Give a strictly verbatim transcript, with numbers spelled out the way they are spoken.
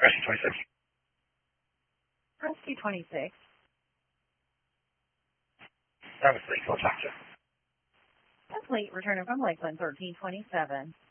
Rescue twenty-six. Rescue twenty-six. That was Lakeville, Doctor. That's late returning from Lakeland thirteen twenty-seven.